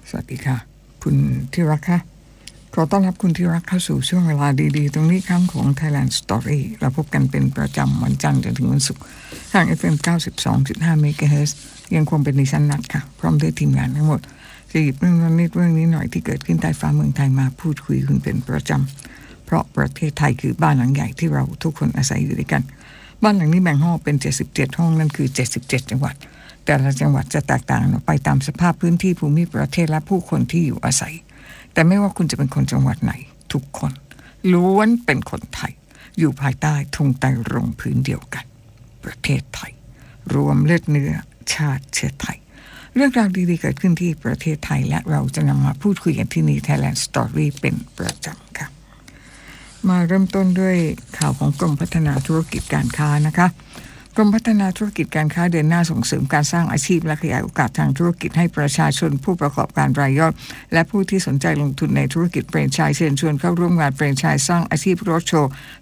สวัสดีค่ะคุณที่รักค่ะขอต้อนรับคุณที่รักเข้าสู่ช่วงเวลาดีๆตรงนี้ครั้งของ Thailand Story เราพบกันเป็นประจำวันจันทร์จนถึงวันศุกร์ทาง FM 92.5 MHz ยังคงเป็นดิฉันนัดค่ะพร้อมด้วยทีมงานทั้งหมดจะหยิบเรื่องนี้หน่อยที่เกิดขึ้นใต้ฟ้าเมืองไทยมาพูดคุยคุณเป็นประจำเพราะประเทศไทยคือบ้านหลังใหญ่ที่เราทุกคนอาศัยอยู่ด้วยกันบ้านหลังนี้แบ่งห้องเป็น77ห้องนั่นคือ77จังหวัดแต่ละจังหวัดจะแตกต่างออกไปตามสภาพพื้นที่ภูมิประเทศและผู้คนที่อยู่อาศัยแต่ไม่ว่าคุณจะเป็นคนจังหวัดไหนทุกคนล้วนเป็นคนไทยอยู่ภายใต้ธงไตรรงค์พื้นเดียวกันประเทศไทยรวมเลือดเนื้อชาติเชื้อไทยเรื่องราวดีๆเกิดขึ้นที่ประเทศไทยและเราจะนำมาพูดคุยกันที่นี่ Thailand Story เป็นประจำค่ะมาเริ่มต้นด้วยข่าวของกรมพัฒนาธุรกิจการค้านะคะกรมพัฒนาธุรกิจการค้าเดินหน้าส่งเสริมการสร้างอาชีพและขยายโอกาสทางธุรกิจให้ประชาชนผู้ประกอบการรายย่อยและผู้ที่สนใจลงทุนในธุรกิจแฟรนไชส์เชิญชวนเข้าร่วมงานแฟรนไชส์สร้างอาชีพโรดโชว์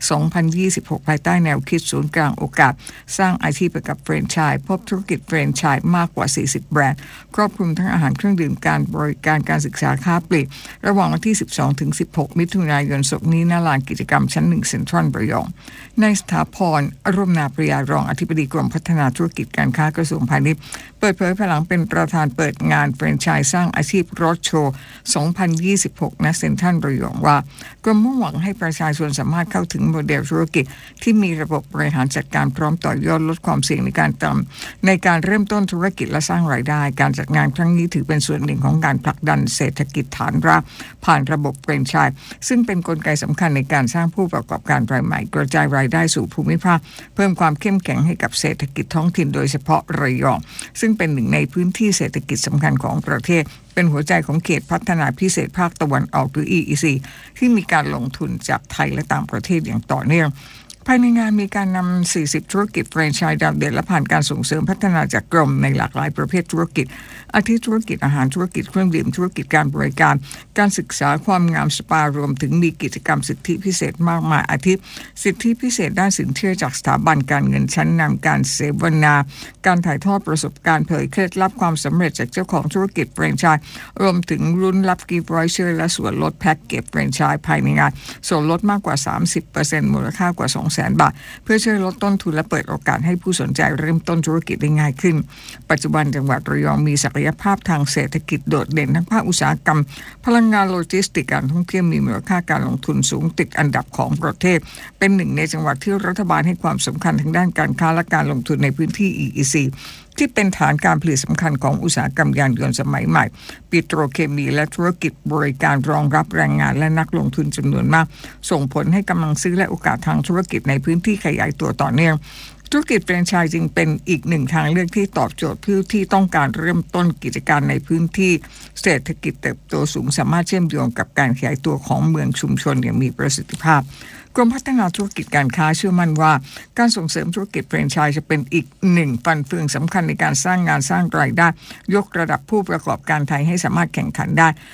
2026 ภายใต้แนวคิดศูนย์กลางโอกาสสร้างอาชีพกับแฟรนไชส์พบธุรกิจแฟรนไชส์มากกว่า40แบรนด์ครอบคลุมทั้งอาหารเครื่องดื่มการบริการการศึกษาค้าปลีกระหว่างวันที่ 12-16 มิถุนายนศกนี้ณลานกิจกรรมชั้น 1 เซ็นทรัลระยองนายสถาพรอรมนาปริยารองอธิบดีกรมพัฒนาธุรกิจการค้ากระทรวงพาณิชย์เปิดเผยภายหลังเป็นประธานเปิดงานแฟรนไชส์สร้างอาชีพโรดโชว์ 2026 ณ เซ็นทรัลระยองว่ากรมมุ่งหวังให้ประชาชนสามารถเข้าถึงโมเดลธุรกิจที่มีระบบบริหารจัดการพร้อมต่อยอดลดความเสี่ยงในการเริ่มต้นธุรกิจและสร้างรายได้การจัดงานครั้งนี้ถือเป็นส่วนหนึ่งของการผลักดันเศรษฐกิจฐานรากผ่านระบบแฟรนไชส์ซึ่งเป็นกลไกสำคัญในการสร้างผู้ประกอบการรายใหม่กระจายรายได้สู่ภูมิภาคเพิ่มความเข้มแข็งให้กับเศรษฐกิจท้องถิ่นโดยเฉพาะระยองซึ่งเป็นหนึ่งในพื้นที่เศรษฐกิจสำคัญของประเทศเป็นหัวใจของเขตพัฒนาพิเศษภาคตะวันออกหรือ EEC ที่มีการลงทุนจากไทยและต่างประเทศอย่างต่อเนื่องภายในงานมีการนำ40ธุรกิจแฟรนไชส์ดาวเด่นและผ่านการส่งเสริมพัฒนาจากกรมในหลากหลายประเภทธุรกิจอาทิธุรกิจอาหารธุรกิจเครื่องดื่มธุรกิจการบริการการศึกษาความงามสปารวมถึงมีกิจกรรมสิทธิพิเศษมากมายอาทิสิทธิพิเศษด้านสินเชื่อจากสถาบันการเงินชั้นนำการเสวนาการถ่ายทอดประสบการณ์เผยเคล็ดลับความสำเร็จจากเจ้าของธุรกิจแฟรนไชส์รวมถึงรุ่นรับกิฟต์วอเชอร์และส่วนลดแพ็กเกจแฟรนไชส์ภายในงานส่วนลดมากกว่า 30% มูลค่ากว่า 200,000 บาทเพื่อช่วยลดต้นทุนและเปิดโอกาสให้ผู้สนใจเริ่มต้นธุรกิจได้ง่ายขึ้นปัจจุบันจังหวัดระยองมีศักยภาพทางเศรษฐกิจโดดเด่นทั้งภาคอุตสาหกรรมพลังงานโลจิสติกส์การท่องเที่ยวมีมูลค่าการลงทุนสูงติดอันดับของประเทศเป็นหนึ่งในจังหวัดที่รัฐบาลให้ความสำคัญทางด้านการค้าและการลงทุนในพื้นที่ EEC ที่เป็นฐานการผลิตสำคัญของอุตสาหกรรมยานยนต์สมัยใหม่ปิโตรเคมีและธุรกิจบริการรองรับแรงงานและนักลงทุนจำนวนมากส่งผลให้กำลังซื้อและโอกาสทางธุรกิจในพื้นที่ขยายตัวต่อเนื่องธุรกิจแฟรนไชส์จึงเป็นอีกหนึ่งทางเลือกที่ตอบโจทย์ผู้ที่ต้องการเริ่มต้นกิจการในพื้นที่เศรษฐกิจเติบโตสูงสามารถเชื่อมโยงกับการขยายตัวของเมืองชุมชนอย่างมีประสิทธิภาพกรมพัฒนาธุรกิจการค้าเชื่อมั่นว่าการส่งเสริมธุรกิจแฟรนไชส์จะเป็นอีกหนึ่งฟันเฟืองสำคัญในการสร้างงานสร้างรายได้ยกระดับผู้ประกอบการไทยให้สามารถแข่งขันได้